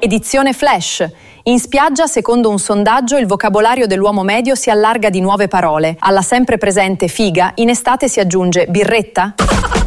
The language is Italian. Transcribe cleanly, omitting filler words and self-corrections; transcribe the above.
Edizione flash. In spiaggia, secondo un sondaggio, il vocabolario dell'uomo medio si allarga di nuove parole. Alla sempre presente figa, in estate si aggiunge birretta?